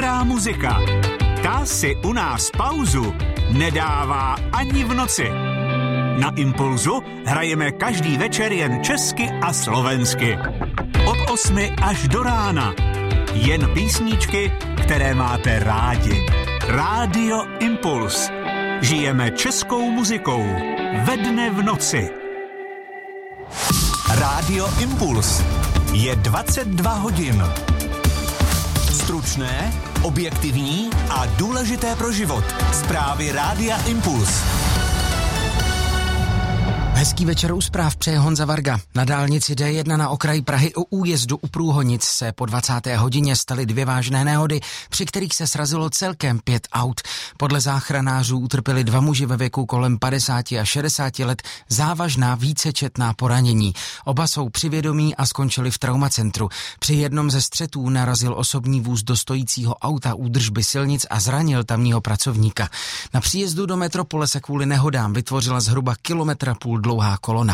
Dobrá muzika. Ta si u nás pauzu nedává ani v noci. Na Impulzu hrajeme každý večer jen česky a slovensky. Od 8 až do rána. Jen písničky, které máte rádi. Rádio Impuls. Žijeme českou muzikou. Ve dne v noci. Rádio Impuls. Je 22 hodin. Stručné, objektivní a důležité pro život. Zprávy Rádia Impuls. Hezký večer u zpráv přeje Honza Varga. Na dálnici D1 na okraji Prahy u újezdu u Průhonic se po 20. hodině staly 2 vážné nehody, při kterých se srazilo celkem 5 aut. Podle záchranářů utrpěli 2 muži ve věku kolem 50 a 60 let závažná vícečetná poranění. Oba jsou při vědomí a skončili v traumacentru. Při jednom ze střetů narazil osobní vůz do stojícího auta údržby silnic a zranil tamního pracovníka. Na příjezdu do metropole se kvůli nehodám vytvořila zhruba 1,5 kilometru dlouhá kolona.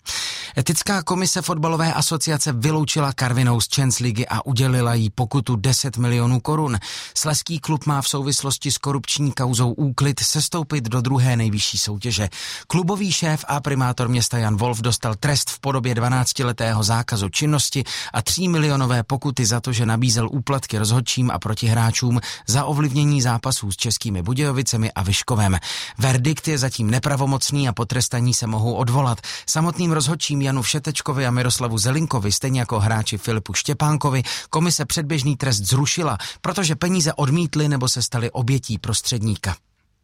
Etická komise fotbalové asociace vyloučila Karvinou z Champions League a udělila jí pokutu 10 milionů korun. Slezský klub má v souvislosti s korupční kauzou Úklid sestoupit do 2. nejvyšší soutěže. Klubový šéf a primátor města Jan Wolf dostal trest v podobě 12letého zákazu činnosti a 3 milionové pokuty za to, že nabízel úplatky rozhodčím a protihráčům za ovlivnění zápasů s Českými Budějovicemi a Vyškovem. Verdikt je zatím nepravomocný a potrestaní se mohou odvolat. Samotným rozhodčím Janu Všetečkovi a Miroslavu Zelinkovi, stejně jako hráči Filipu Štěpánkovi, komise předběžný trest zrušila, protože peníze odmítli nebo se stali obětí prostředníka.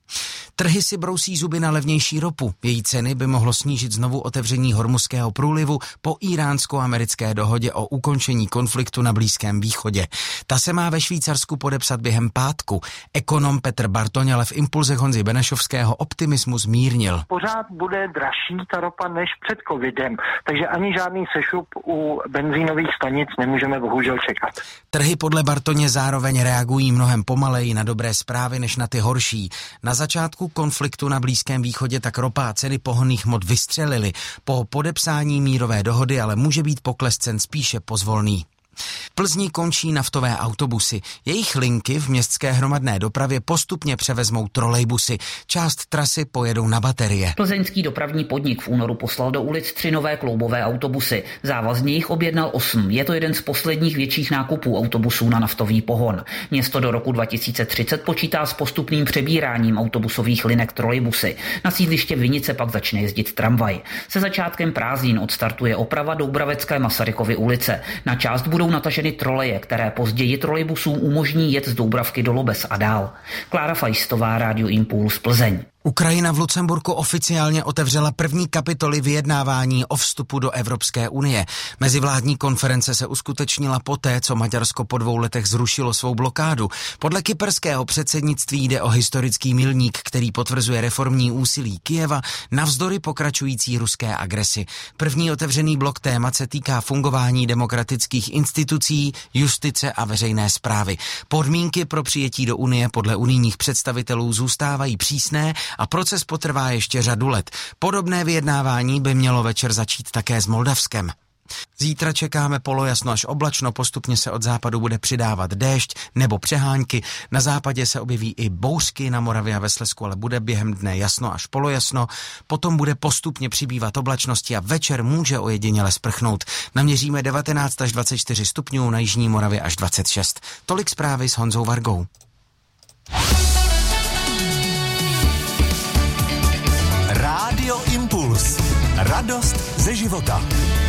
Trhy si brousí zuby na levnější ropu. Její ceny by mohlo snížit znovu otevření Hormuzského průlivu po iránsko-americké dohodě o ukončení konfliktu na Blízkém východě. Ta se má ve Švýcarsku podepsat během pátku. Ekonom Petr Bartoň ale v impulzech Honzy Benešovského optimismus mírnil. Pořád bude dražší ta ropa než před covidem, takže ani žádný sešup u benzínových stanic nemůžeme bohužel čekat. Trhy podle Bartoně zároveň reagují mnohem pomaleji na dobré zprávy než na ty horší. Na začátku konfliktu na Blízkém východě tak ropa a ceny pohonných hmot vystřelily. Po podepsání mírové dohody ale může být pokles cen spíše pozvolný. V Plzni končí naftové autobusy. Jejich linky v městské hromadné dopravě postupně převezmou trolejbusy. Část trasy pojedou na baterie. Plzeňský dopravní podnik v únoru poslal do ulic 3 nové kloubové autobusy. Závazně jich objednal 8. Je to jeden z posledních větších nákupů autobusů na naftový pohon. Město do roku 2030 počítá s postupným přebíráním autobusových linek trolejbusy. Na sídliště Vinice pak začne jezdit tramvaj. Se začátkem prázdnin odstartuje oprava Doubravecké Masarykovy ulice. Na část budou nataženy troleje, které později trolejbusům umožní jet z Doubravky do Lobes a dál. Klára Fajstová, Rádio Impuls, Plzeň. Ukrajina v Lucemburku oficiálně otevřela první kapitoly vyjednávání o vstupu do Evropské unie. Mezivládní konference se uskutečnila poté, co Maďarsko po 2 letech zrušilo svou blokádu. Podle kyperského předsednictví jde o historický milník, který potvrzuje reformní úsilí Kyjeva navzdory pokračující ruské agresi. První otevřený blok témat se týká fungování demokratických institucí, justice a veřejné správy. Podmínky pro přijetí do unie podle unijních představitelů zůstávají přísné a proces potrvá ještě řadu let. Podobné vyjednávání by mělo večer začít také s Moldavskem. Zítra čekáme polojasno až oblačno, postupně se od západu bude přidávat déšť nebo přehánky. Na západě se objeví i bouřky, na Moravě a ve Slezsku, ale bude během dne jasno až polojasno. Potom bude postupně přibývat oblačnosti a večer může ojediněle sprchnout. Naměříme 19 až 24 stupňů, na jižní Moravě až 26. Tolik zprávy s Honzou Vargou. Rádio Impuls. Radost ze života.